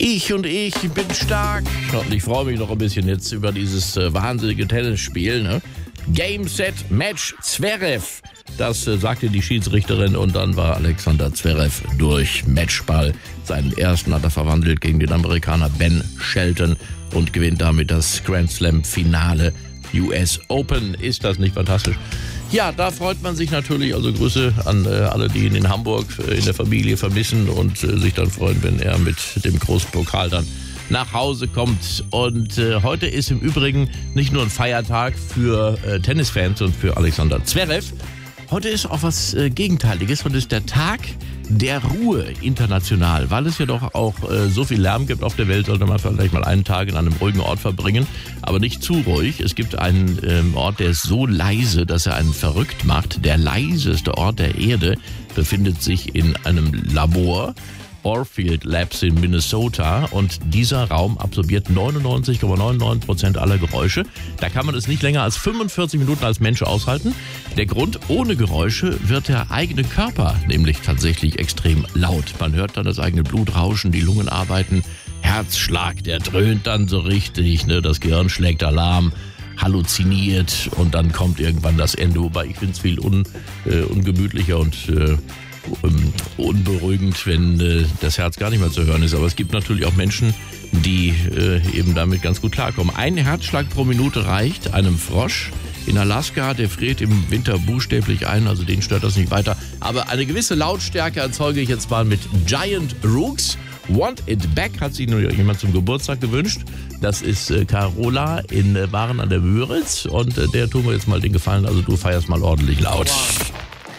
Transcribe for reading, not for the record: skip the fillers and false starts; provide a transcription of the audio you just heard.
Ich bin stark. Und ich freue mich noch ein bisschen jetzt über dieses wahnsinnige Tennisspiel. Ne? Game, Set, Match, Zverev. Das sagte die Schiedsrichterin und dann war Alexander Zverev durch. Matchball. Seinen ersten hat er verwandelt gegen den Amerikaner Ben Shelton und gewinnt damit das Grand Slam Finale US Open. Ist das nicht fantastisch? Ja, da freut man sich natürlich. Also Grüße an alle, die ihn in Hamburg in der Familie vermissen und sich dann freuen, wenn er mit dem großen Pokal dann nach Hause kommt. Und heute ist im Übrigen nicht nur ein Feiertag für Tennisfans und für Alexander Zverev. Heute ist auch was Gegenteiliges. Heute ist der Tag der Ruhe international. Weil es ja doch auch so viel Lärm gibt auf der Welt, sollte man vielleicht mal einen Tag in einem ruhigen Ort verbringen. Aber nicht zu ruhig. Es gibt einen Ort, der ist so leise, dass er einen verrückt macht. Der leiseste Ort der Erde befindet sich in einem Labor. Orfield Labs in Minnesota, und dieser Raum absorbiert 99,99% aller Geräusche. Da kann man es nicht länger als 45 Minuten als Mensch aushalten. Der Grund: ohne Geräusche wird der eigene Körper nämlich tatsächlich extrem laut. Man hört dann das eigene Blut rauschen, die Lungen arbeiten, Herzschlag, der dröhnt dann so richtig, ne? Das Gehirn schlägt Alarm, halluziniert, und dann kommt irgendwann das Ende. Wobei ich finde es viel ungemütlicher und unberuhigend, wenn das Herz gar nicht mehr zu hören ist. Aber es gibt natürlich auch Menschen, die eben damit ganz gut klarkommen. Ein Herzschlag pro Minute reicht einem Frosch in Alaska. Der friert im Winter buchstäblich ein, also den stört das nicht weiter. Aber eine gewisse Lautstärke erzeuge ich jetzt mal mit Giant Rooks. Want It Back hat sich nur jemand zum Geburtstag gewünscht. Das ist Carola in Waren an der Müritz. Und der tun wir jetzt mal den Gefallen. Also du feierst mal ordentlich laut.